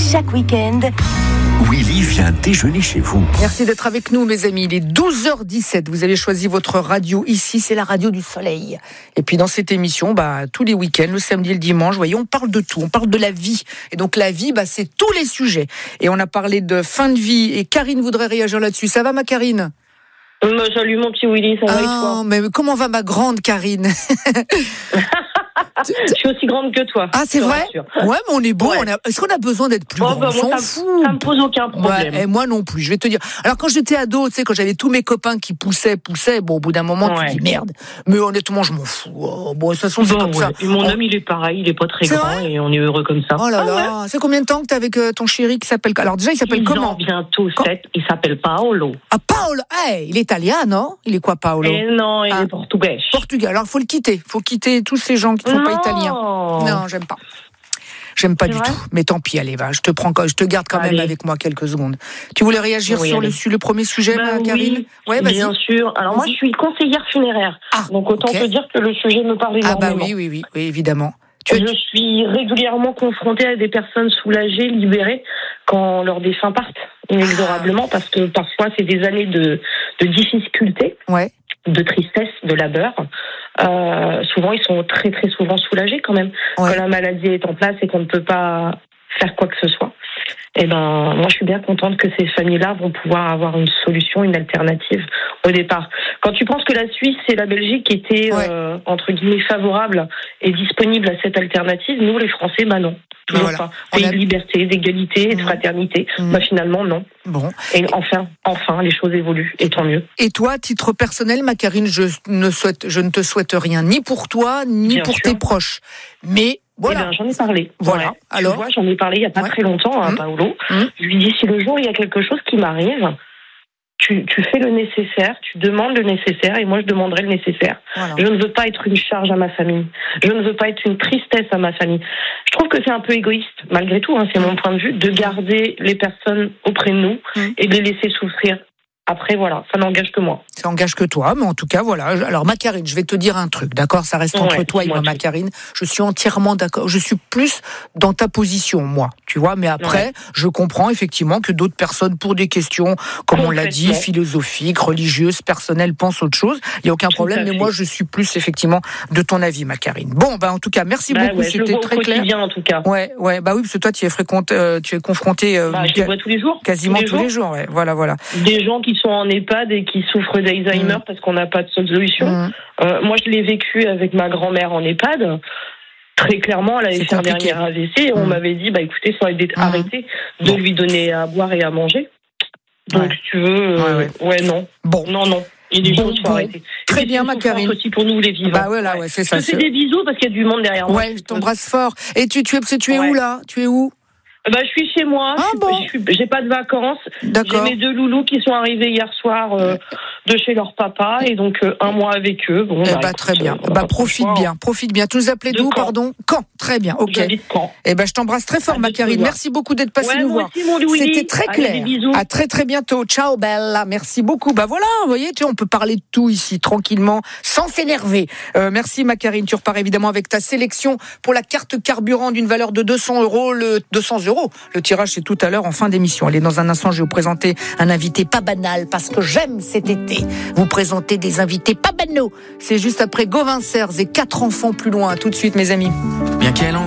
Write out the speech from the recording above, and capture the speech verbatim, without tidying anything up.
chaque week-end, Willy vient déjeuner chez vous. Merci d'être avec nous, mes amis. Il est douze heures dix-sept. Vous avez choisi votre radio ici, c'est la radio du soleil. Et puis dans cette émission, bah, tous les week-ends, le samedi et le dimanche, voyez, on parle de tout. On parle de la vie. Et donc la vie, bah, c'est tous les sujets. Et on a parlé de fin de vie. Et Karine voudrait réagir là-dessus. Ça va, ma Karine ? Euh, salut mon petit Willy, ça va ah, et toi ? Mais comment va ma grande Karine ? Je suis aussi grande que toi. Ah, c'est vrai ? Ouais, mais on est bon. Ouais. On a... Est-ce qu'on a besoin d'être plus oh, grand ? bah, On s'en moi, fout. Ça, ça me pose aucun problème. Ouais, et moi non plus, je vais te dire. Alors quand j'étais ado, tu sais, quand j'avais tous mes copains qui poussaient, poussaient, bon, au bout d'un moment, ouais. tu dis merde. Mais honnêtement, je m'en fous. Oh, bon, de toute façon, c'est bon, comme ouais. ça. Et mon on... homme, il est pareil, il est pas très c'est grand vrai et on est heureux comme ça. Oh là ah, là, ouais. c'est combien de temps que t'es avec euh, ton chéri qui s'appelle... Alors déjà, il s'appelle comment ? Bientôt sept, il s'appelle Paolo. Ah, Paolo, hey, il est italien, non ? Il est quoi, Paolo ? Et non, il ah. est portugais. Portugais, alors il faut le quitter. Il faut quitter tous ces gens qui ne sont non. pas italiens. Non, j'aime pas. J'aime pas c'est du vrai tout. Mais tant pis, allez, va. Je te prends, je te garde quand allez. même avec moi quelques secondes. Tu voulais réagir oui, sur le, le premier sujet, bah, ma Karine ? Oui, ouais, vas-y. bien sûr. Alors vas-y. moi, je suis conseillère funéraire. Ah, donc autant okay. te dire que le sujet me parle énormément. Ah bah oui, oui, oui, oui évidemment. Tu je suis régulièrement confrontée à des personnes soulagées, libérées, quand leurs défunts partent inexorablement, ah. parce que parfois c'est des années de, de difficultés. Ouais. De tristesse, de labeur. Euh, souvent, ils sont très très souvent soulagés quand même. Ouais. Quand la maladie est en place et qu'on ne peut pas faire quoi que ce soit. Et ben, moi, je suis bien contente que ces familles-là vont pouvoir avoir une solution, une alternative au départ. Quand tu penses que la Suisse et la Belgique étaient ouais. euh, entre guillemets favorables et disponibles à cette alternative, nous, les Français, bah non. Toujours voilà. pas. Pays a... de liberté, d'égalité, de fraternité. Mmh. Bah finalement, non. Bon. Et enfin, enfin, les choses évoluent, et tant mieux. Et toi, à titre personnel, ma Karine, je ne souhaite, je ne te souhaite rien, ni pour toi, ni Bien pour sûr. tes proches. Mais voilà. Eh bien, j'en ai parlé. Voilà. Ouais. Alors, tu vois, j'en ai parlé il y a pas ouais. très longtemps à mmh. Paolo. Mmh. Je lui dis si le jour il y a quelque chose qui m'arrive, tu, tu fais le nécessaire, tu demandes le nécessaire, et moi je demanderai le nécessaire. Voilà. Je ne veux pas être une charge à ma famille. Je ne veux pas être une tristesse à ma famille. Je trouve que c'est un peu égoïste, malgré tout, hein, c'est mmh. mon point de vue, de garder les personnes auprès de nous mmh. et de les laisser souffrir. Après, voilà, ça n'engage que moi. Ça engage que toi, mais en tout cas, voilà. Alors, ma Karine, je vais te dire un truc, d'accord ? Ça reste entre ouais, toi et moi, ma Karine. Je suis entièrement d'accord. Je suis plus dans ta position, moi, tu vois. Mais après, ouais. je comprends effectivement que d'autres personnes, pour des questions, comme on l'a dit, philosophiques, religieuses, personnelles, pensent autre chose. Il n'y a aucun problème, mais moi, je suis plus effectivement de ton avis, ma Karine. Bon, ben, en tout cas, merci bah, beaucoup. Ouais, C'était je le très vois au clair. Quotidien, en tout cas. Ouais, ouais, bah oui, parce que toi, tu es fréquente, euh, tu es confronté. Euh, bah, je les vois tous les jours. Quasiment tous les, tous les jours, ouais. Voilà, voilà. Des gens qui sont en EHPAD et qui souffrent d'Alzheimer mmh. parce qu'on n'a pas de solution. Mmh. Euh, moi, je l'ai vécu avec ma grand-mère en EHPAD. Très clairement, elle avait fait un dernier A V C et on mmh. m'avait dit, bah écoutez, ça aurait été mmh. arrêté de bon. lui donner à boire et à manger. Donc, ouais. tu veux, euh, ouais, ouais. ouais, non. Bon. Non, non. Et les bon, choses sont bon. arrêtées. Très bien, ma Karine. aussi pour nous, les vivants. Bah ouais, là, ouais, c'est ça. Je te fais des bisous parce qu'il y a du monde derrière moi. Ouais, je t'embrasse fort. Et tu, tu es, tu es ouais. où, là ? Tu es où ? Bah, je suis chez moi, ah, je bon. suis, j'ai pas de vacances. D'accord. J'ai mes deux loulous qui sont arrivés hier soir euh, de chez leur papa et donc euh, un mois avec eux. Bon, eh bah, bah, écoute, très bien. Euh, bah profite bien, profite bien. Tu nous appelais d'où, pardon ? Caen. Très bien. Ok. J'habite Caen. Eh ben, je t'embrasse très fort, ma Karine. Merci beaucoup d'être passée ouais, nous voir. Aussi, mon Louis. C'était très clair. Allez, bisous. À très très bientôt. Ciao, bella. Merci beaucoup. Bah voilà, vous voyez, tu sais, on peut parler de tout ici tranquillement, sans s'énerver. Euh, merci, ma Karine. Tu repars évidemment avec ta sélection pour la carte carburant d'une valeur de deux cents euros. Le deux cents euros. Le tirage c'est tout à l'heure en fin d'émission. Allez, dans un instant, je vais vous présenter un invité pas banal parce que j'aime cet été. Vous présenter des invités pas banaux. C'est juste après Gauvin Serres et quatre enfants plus loin. Tout de suite, mes amis. Bien qu'elle en